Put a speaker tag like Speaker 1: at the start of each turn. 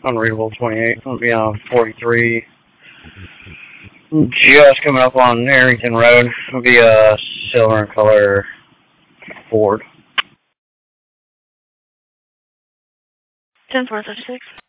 Speaker 1: Unreadable 28. It'll be on 43. Just coming up on Arrington Road. It'll be a silver in color Ford.
Speaker 2: 10-4-36.